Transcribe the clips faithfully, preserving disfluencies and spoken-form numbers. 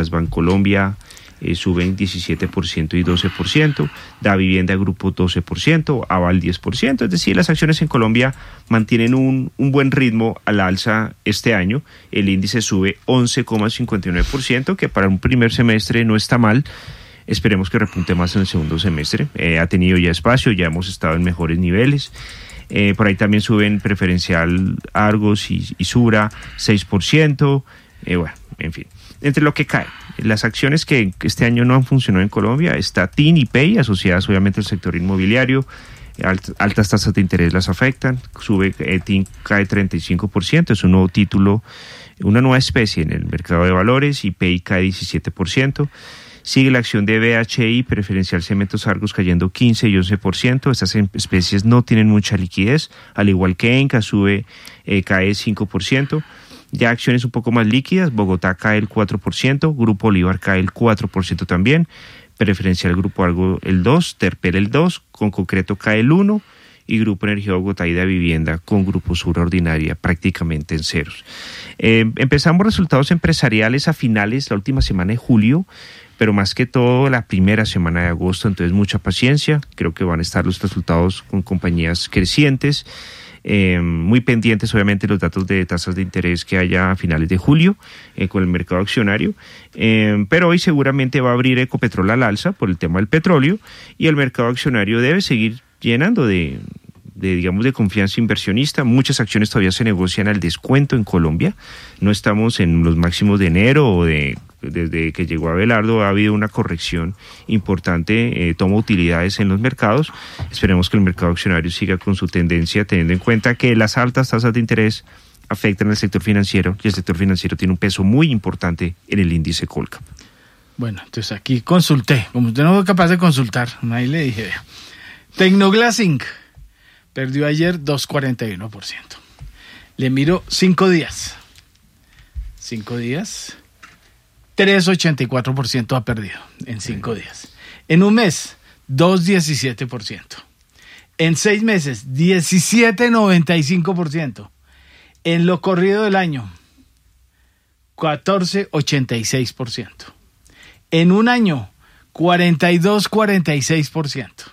las Bancolombia eh, suben diecisiete por ciento y doce por ciento, Da Vivienda Grupo doce por ciento, Aval diez por ciento, es decir, las acciones en Colombia mantienen un, un buen ritmo al alza este año. El índice sube once coma cincuenta y nueve por ciento, que para un primer semestre no está mal. Esperemos que repunte más en el segundo semestre. Eh, ha tenido ya espacio, ya hemos estado en mejores niveles. Eh, por ahí también suben Preferencial Argos y, y Sura seis por ciento. Eh, bueno, en fin. Entre lo que cae, las acciones que este año no han funcionado en Colombia, está T I N y P E Y, asociadas obviamente al sector inmobiliario. Alt, altas tasas de interés las afectan. Sube, eh, T I N cae treinta y cinco por ciento, es un nuevo título, una nueva especie en el mercado de valores, y P E Y cae diecisiete por ciento. Sigue la acción de B H I, Preferencial Cementos Argos, cayendo quince y once por ciento. Estas especies no tienen mucha liquidez, al igual que Enca, sube, eh, cae cinco por ciento. Ya acciones un poco más líquidas, Bogotá cae el cuatro por ciento, Grupo Bolívar cae el cuatro por ciento también, Preferencial Grupo Argo el dos por ciento, Terpel el dos por ciento, con Concreto cae el uno por ciento, y Grupo Energía Bogotá y Da Vivienda con Grupo Sura Ordinaria prácticamente en ceros. Eh, empezamos resultados empresariales a finales, la última semana de julio, pero más que todo la primera semana de agosto, entonces mucha paciencia. Creo que van a estar los resultados con compañías crecientes, eh, muy pendientes obviamente los datos de tasas de interés que haya a finales de julio eh, con el mercado accionario, eh, pero hoy seguramente va a abrir Ecopetrol al alza por el tema del petróleo, y el mercado accionario debe seguir llenando de, de digamos de confianza inversionista. Muchas acciones todavía se negocian al descuento en Colombia, no estamos en los máximos de enero o de desde que llegó Abelardo. Ha habido una corrección importante, eh, toma utilidades en los mercados. Esperemos que el mercado accionario siga con su tendencia, teniendo en cuenta que las altas tasas de interés afectan al sector financiero, y el sector financiero tiene un peso muy importante en el índice Colcap. Bueno, entonces aquí consulté, como usted no fue capaz de consultar, ahí le dije, vea, Tecnoglass incorporated perdió ayer dos coma cuarenta y uno por ciento. Le miro cinco días. Cinco días... tres coma ochenta y cuatro por ciento ha perdido en cinco días. En un mes, dos coma diecisiete por ciento. En seis meses, diecisiete coma noventa y cinco por ciento. En lo corrido del año, catorce coma ochenta y seis por ciento. En un año, cuarenta y dos coma cuarenta y seis por ciento.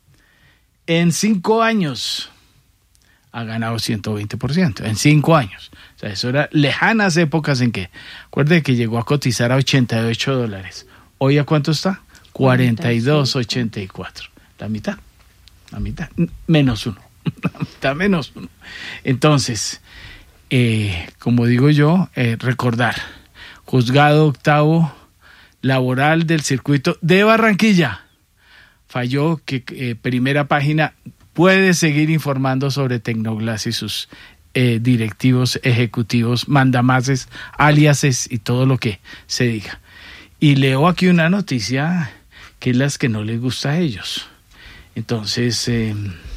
En cinco años, ha ganado ciento veinte por ciento. En cinco años. O sea, eso era lejanas épocas en que, acuerde que llegó a cotizar a ochenta y ocho dólares. ¿Hoy a cuánto está? cuarenta y dos coma ochenta y cuatro. La mitad. La mitad. Menos uno. La mitad menos uno. Entonces, eh, como digo yo, eh, recordar, juzgado octavo laboral del circuito de Barranquilla falló que eh, Primera Página puede seguir informando sobre Tecnoglass y sus eh, directivos, ejecutivos, mandamases, aliases y todo lo que se diga. Y leo aquí una noticia que es las que no les gusta a ellos. Entonces, eh,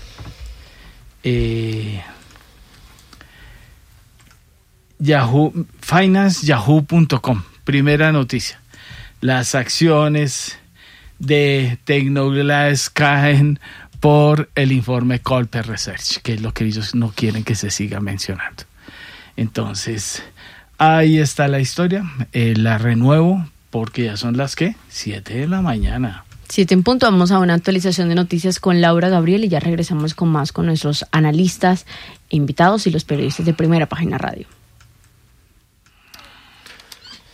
eh, Yahoo, finance yahoo punto com, primera noticia. Las acciones de Tecnoglass caen por el informe Colper Research, que es lo que ellos no quieren que se siga mencionando. Entonces, ahí está la historia. Eh, la renuevo porque ya son las que siete de la mañana. Siete en punto. Vamos a una actualización de noticias con Laura Gabriel y ya regresamos con más con nuestros analistas, invitados y los periodistas de Primera Página Radio.